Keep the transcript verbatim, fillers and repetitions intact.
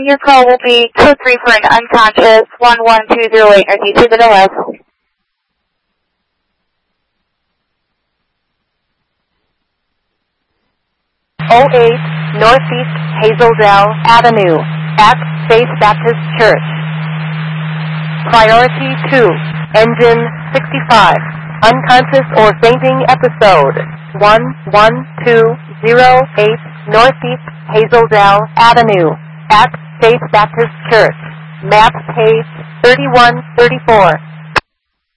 your call will be code three for an unconscious one one two zero eight Northeast Hazelden West. oh eight Northeast Hazeldale Avenue at Faith Baptist Church. Priority two, engine sixty-five, unconscious or fainting episode one one two zero eight Northeast Hazeldale Avenue at Faith Baptist Church. Map page thirty-one thirty-four.